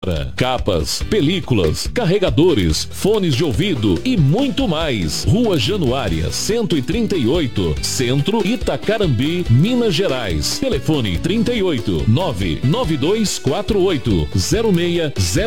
Capas, películas, carregadores, fones de ouvido e muito mais. Rua Januária, 138, Centro, Itacarambi, Minas Gerais. Telefone 38 99248 0600.